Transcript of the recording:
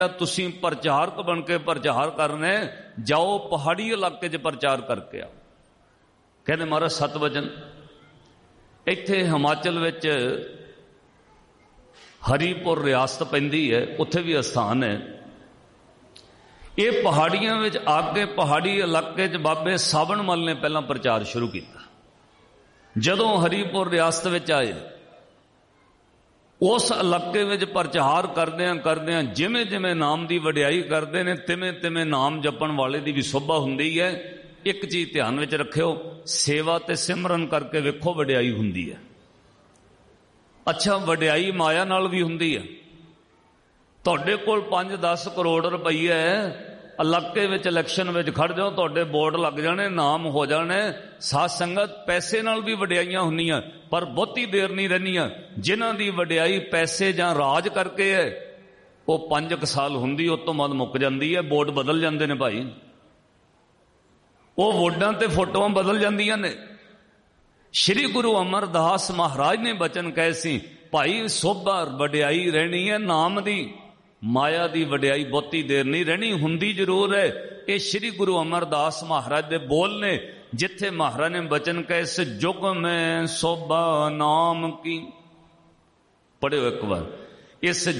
तुसीं प्रचारक बन के प्रचार करने, जाओ पहाड़ी इलाके च प्रचार करके आओ। कहते महाराज 7 वचन। इत्थे हिमाचल विच हरीपुर रियासत पैंदी है, उत्थे भी अस्थान है। ये पहाड़ियां विच आके पहाड़ी इलाके च बाबे साबण मल ने पहला प्रचार शुरू किया। जदों हरीपुर रियासत विच आए, उस इलाके में प्रचार करदे जिमें जिमें नाम की वडियाई करते हैं, तिवें तिवें नाम जपण वाले की भी शोभा हुंदी है। एक चीज ध्यान में रखियो, सेवा ते सिमरन करके वेखो वडियाई हुंदी है। अच्छा, वडियाई माया नाल भी हुंदी है। तुहाडे कोल 5-10 करोड़ रुपया है, इलाके में इलैक्शन में खड़ जाओ, तुहाडे बोर्ड लग जाने, नाम हो जाने। साध संगत पैसे नाल भी वडियाइयां हुंदियां, पर बहुती देर नहीं रहनियां। जिन्हां दी वडियाई पैसे जां राज करके है, वो 5 साल हुंदी, उस तो बाद मुक जांदी है। बोर्ड बदल जांदे ने भाई, वो वोटां ते फोटोआं बदल जांदियां ने। श्री गुरु अमरदास महाराज ने बचन कहे सी, भाई सोभा वडियाई रहनी है नाम दी, माया दी वडियाई बहुती देर नहीं रहनी। हुंदी जरूर है। ये श्री गुरु अमरदास महाराज दे बोल ने, जिथे महाराज ने बचन कहे, इस जुग में सोभा नाम की। पढ़ियो एक बार, इस